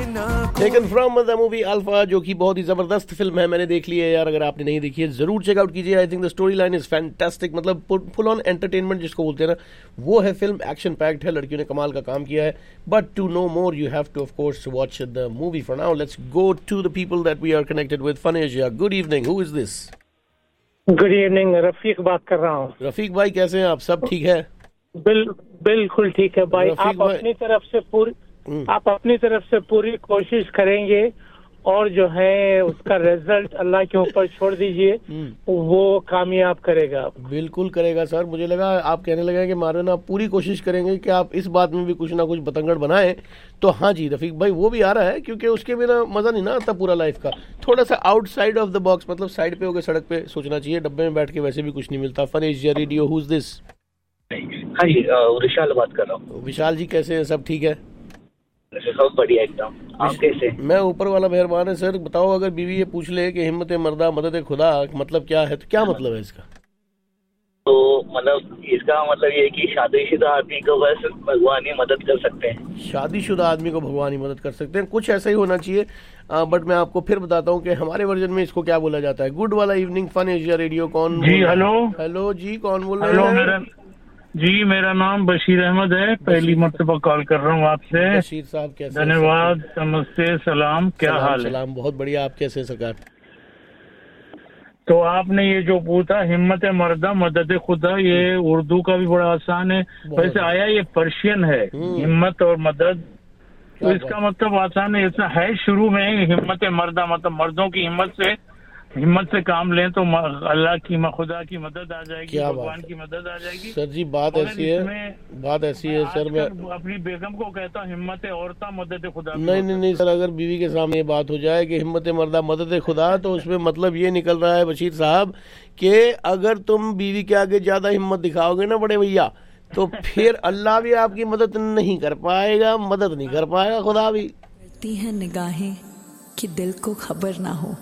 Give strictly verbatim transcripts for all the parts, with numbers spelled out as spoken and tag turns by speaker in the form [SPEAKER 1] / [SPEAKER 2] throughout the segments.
[SPEAKER 1] Taken from the movie alpha, जो कि बहुत ही जबरदस्त फिल्म है, मैंने देख ली है यार। अगर आपने नहीं देखी है जरूर चेकआउट कीजिए। I think the story line is fantastic, मतलब फुल ऑन एंटरटेनमेंट जिसको बोलते हैं ना, वो है फिल्म। एक्शन पैक्ड है, लड़कियों ने कमाल का काम किया है। But to know more you have two of course watch the movie. For now let's go to the people that we are connected with. Fun Asia, good evening, who is this?
[SPEAKER 2] Good evening, Rafiq बात कर रहा हूँ।
[SPEAKER 1] रफीक भाई कैसे हैं आप? सब ठीक है?
[SPEAKER 2] बिल, बिल्कुल ठीक है भाई। आप भाई, अपनी तरफ से पूरी आप अपनी तरफ से पूरी कोशिश करेंगे और जो है उसका रिजल्ट अल्लाह के ऊपर छोड़ दीजिए, वो कामयाब करेगा।
[SPEAKER 1] बिल्कुल करेगा सर। मुझे लगा आप कहने लगे कि मारन आप पूरी कोशिश करेंगे कि आप इस बात में भी कुछ ना कुछ बतंगड़ बनाएं। तो हाँ जी रफीक भाई, वो भी आ रहा है, क्योंकि उसके बिना मजा नहीं ना आता पूरा लाइफ का। थोड़ा सा आउटसाइड ऑफ द बॉक्स, मतलब साइड पे होकर सड़क पे सोचना चाहिए। डब्बे में बैठ के वैसे भी कुछ नहीं मिलता। Fun Asia radio, who is this?
[SPEAKER 3] हाँ जी, विशाल बात कर रहा हूँ।
[SPEAKER 1] विशाल जी कैसे हैं? सब ठीक है?
[SPEAKER 3] सब बढ़िया एकदम। आप कैसे?
[SPEAKER 1] मैं ऊपर वाला मेहरबान है सर। बताओ, अगर बीवी ये पूछ ले कि हिम्मत मर्दा मदद खुदा मतलब क्या है, तो क्या मतलब है इसका?
[SPEAKER 3] तो मतलब इसका मतलब ये है कि शादीशुदा आदमी को बस भगवान ही मदद कर सकते हैं।
[SPEAKER 1] शादीशुदा आदमी को भगवान ही मदद कर सकते हैं, कुछ ऐसा ही होना चाहिए। आ, बट मैं आपको फिर बताता हूँ कि हमारे वर्जन में इसको क्या बोला जाता है। गुड वाला इवनिंग, फन एशिया रेडियो। कौन
[SPEAKER 4] जी? हेलो
[SPEAKER 1] हेलो जी, कौन बोल रहे हैं?
[SPEAKER 4] मेरा जी मेरा नाम बशीर अहमद है। पहली मर्तबा कॉल कर रहा हूँ आपसे।
[SPEAKER 1] बशीर साहब कैसे?
[SPEAKER 4] धन्यवाद, नमस्ते, सलाम, क्या
[SPEAKER 1] सलाम,
[SPEAKER 4] हाल है?
[SPEAKER 1] सलाम, बहुत बढ़िया। आप कैसे सरकार?
[SPEAKER 4] तो आपने ये जो पूछा हिम्मत मर्दा मदद खुदा, ये उर्दू का भी बड़ा आसान है। वैसे आया ये पर्शियन है, हिम्मत और मदद, तो इसका मतलब आसान है। ऐसा है शुरू में हिम्मत मर्दा मतलब मर्दों की हिम्मत से हिम्मत से काम लें तो अल्लाह की खुदा की मदद आ जाएगी, भगवान की मदद आ जाएगी।
[SPEAKER 1] सर जी बात ऐसी है, बात ऐसी है सर। मैं
[SPEAKER 4] अपनी बेगम को कहता हूँ हिम्मत औरता मदद खुदा।
[SPEAKER 1] नहीं नहीं नहीं सर, अगर बीवी के सामने ये बात हो जाए कि हिम्मत मर्दा मदद खुदा, तो उसमें मतलब ये निकल रहा है बशीर साहब कि अगर तुम बीवी के आगे ज्यादा हिम्मत दिखाओगे ना बड़े भैया, तो फिर अल्लाह भी आपकी मदद नहीं कर पाएगा, मदद नहीं कर पाएगा खुदा भी।
[SPEAKER 5] करती है निगाहें कि दिल को खबर ना हो,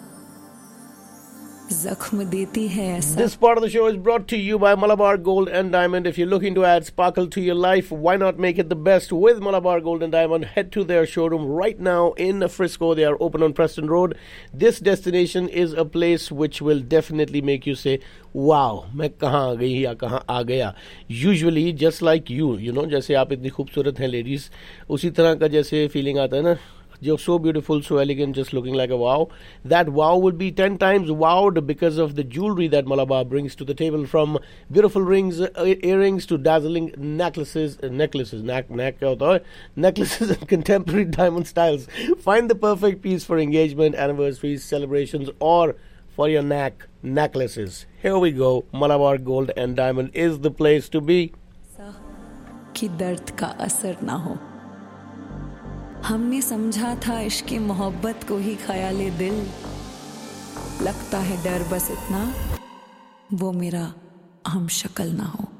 [SPEAKER 5] जख्म देती है ऐसा।
[SPEAKER 1] This part of the show is brought to you by Malabar Gold and Diamond. If you're looking to add sparkle to your life, why not make it the best with Malabar Gold and Diamond? Head to their showroom right now in Frisco. They are open on Preston Road. This destination is a place which will definitely make you say, wow, मैं कहाँ आ गई या कहाँ आ गया। Usually just like you, you know, जैसे आप इतनी खूबसूरत हैं लेडीज, उसी तरह का जैसे फीलिंग आता है ना, you're so beautiful, so elegant, just looking like a wow. That wow would be ten times wowed because of the jewelry that Malabar brings to the table, from beautiful rings, uh, earrings to dazzling necklaces, uh, necklaces, neck, neck, necklaces and contemporary diamond styles. Find the perfect piece for engagement, anniversaries, celebrations, or for your neck necklaces. Here we go. Malabar Gold and Diamond is the place to be.
[SPEAKER 5] कि दर्द का असर ना हो। हमने समझा था इश्क मोहब्बत को ही ख्याले दिल, लगता है डर बस इतना वो मेरा हम शक्ल ना हो।